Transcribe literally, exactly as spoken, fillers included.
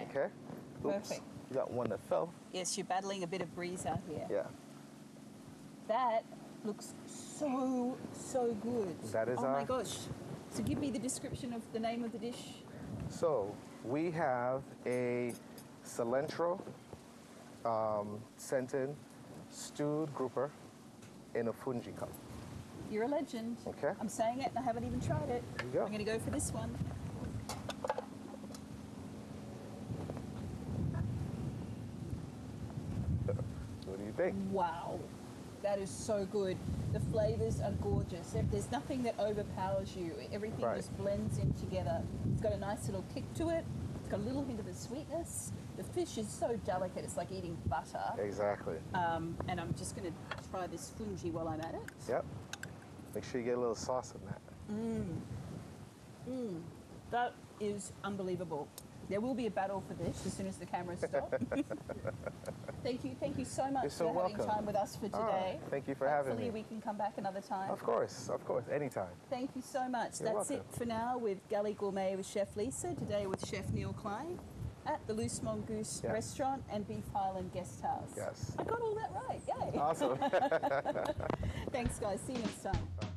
Okay. Oops. Perfect. You got one that fell. Yes, you're battling a bit of breeze out here. Yeah. That looks so, so good. That is Oh our... my gosh. So give me the description of the name of the dish. So we have a cilantro um, scented stewed grouper in a fungi cup. You're a legend. Okay. I'm saying it and I haven't even tried it. There you go. I'm going to go for this one. What do you think? Wow. That is so good. The flavors are gorgeous. There- There's nothing that overpowers you. Everything Right. just blends in together. It's got a nice little kick to it. It's got a little hint of the sweetness. The fish is so delicate. It's like eating butter. Exactly. Um, and I'm just going to try this fungi while I'm at it. Yep. Make sure you get a little sauce in that. That is unbelievable. There will be a battle for this as soon as the cameras stop. Thank you. Thank you so much You're so for having welcome. time with us for All right. today. Thank you for having Hopefully me. we can come back another time. Of course, of course, anytime. Thank you so much. You're That's welcome. it for now with Galley Gourmet with Chef Lisa. Today with Chef Neil Klein at the Loose Mongoose Yeah. Restaurant and Beef Highland Guest House. Yes. I got all that right. Yay. Awesome. Thanks, guys. See you next time.